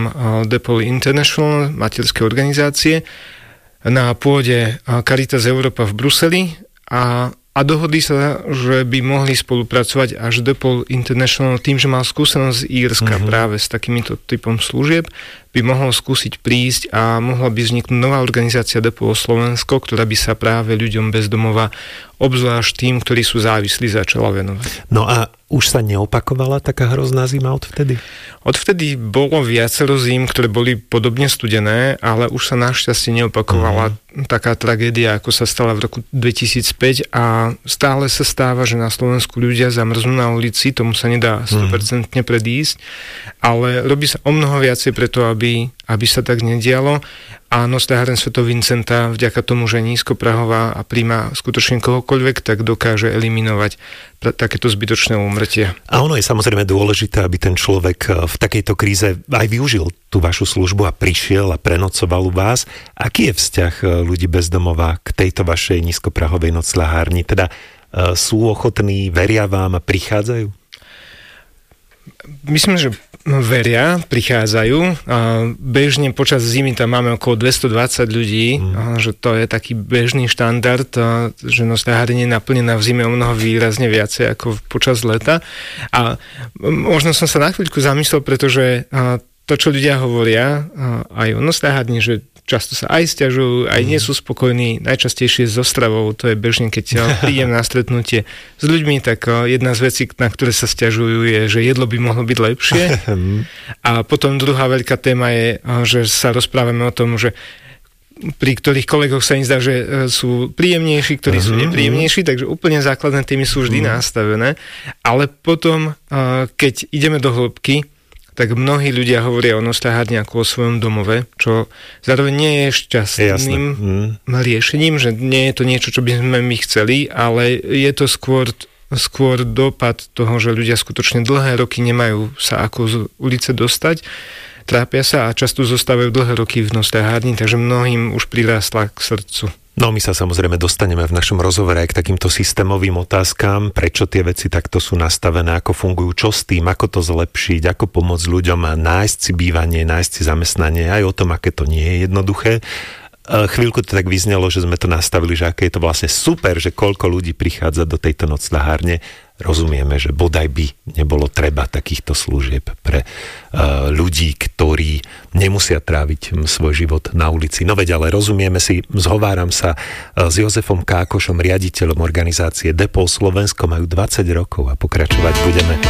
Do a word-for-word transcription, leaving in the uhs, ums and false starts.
riaditeľom Depol International, materskej organizácie, na pôde Caritas Európa v Bruseli a A dohodli sa, že by mohli spolupracovať až Depol International tým, že mal skúsenosť z Írska mm-hmm. práve s takýmito typom služieb, by mohol skúsiť prísť a mohla by vzniknúť nová organizácia Depol Slovensko, ktorá by sa práve ľuďom bez domova, obzvlášť tým, ktorí sú závislí, začala venovať. No a už sa neopakovala taká hrozná zima odvtedy? Odvtedy bolo viacero zím, ktoré boli podobne studené, ale už sa našťastie neopakovala mm. taká tragédia, ako sa stala v roku dvetisícpäť a stále sa stáva, že na Slovensku ľudia zamrznú na ulici, tomu sa nedá sto percent mm. predísť, ale robí sa o mnoho viacej preto, aby, aby sa tak nedialo. A Nostáren Svätého Vincenta vďaka tomu, že je nízkoprahová a príjma skutočne kohokoľvek, tak dokáže eliminovať t- takéto zbytočné úmrtia. A ono je samozrejme dôležité, aby ten človek v takejto kríze aj využil tú vašu službu a prišiel a prenocoval u vás. Aký je vzťah ľudí bez domova k tejto vašej nízkoprahovej nocľahárni? Teda sú ochotní, veria vám a prichádzajú? Myslím, že veria, prichádzajú. Bežne počas zimy tam máme okolo dvestodvadsať ľudí, mm. že to je taký bežný štandard, že Nostáren je naplnená v zime o mnoho výrazne viacej ako počas leta. A možno som sa na chvíľku zamyslel, pretože to, čo ľudia hovoria aj o Nostáren, že často sa aj sťažujú, aj nie sú spokojní, najčastejšie so stravou, to je bežne, keď prídem na stretnutie s ľuďmi, tak jedna z vecí, na ktoré sa sťažujú, je, že jedlo by mohlo byť lepšie. A potom druhá veľká téma je, že sa rozprávame o tom, že pri ktorých kolegoch sa im zdá, že sú príjemnejší, ktorí sú nepríjemnejší, takže úplne základné témy sú vždy nastavené. Ale potom, keď ideme do hĺbky, tak mnohí ľudia hovoria o Nostáren ako o svojom domove, čo zároveň nie je šťastným mm. riešením, že nie je to niečo, čo by sme my chceli, ale je to skôr, skôr dopad toho, že ľudia skutočne dlhé roky nemajú sa ako z ulice dostať, trápia sa a často zostávajú dlhé roky v Nostáren, takže mnohým už prirástla k srdcu. No my sa samozrejme dostaneme v našom rozhovore aj k takýmto systémovým otázkam, prečo tie veci takto sú nastavené, ako fungujú, čo s tým, ako to zlepšiť, ako pomôcť ľuďom nájsť si bývanie, nájsť si zamestnanie, aj o tom, aké to nie je jednoduché. Chvíľku to tak vyznelo, že sme to nastavili, že aké je to vlastne super, že koľko ľudí prichádza do tejto nocľahárne. Rozumieme, že bodaj by nebolo treba takýchto služieb pre uh, ľudí, ktorí nemusia tráviť svoj život na ulici. No veď, ale rozumieme si, zhováram sa uh, s Jozefom Kákošom, riaditeľom organizácie Depol Slovensko, majú dvadsať rokov a pokračovať budeme.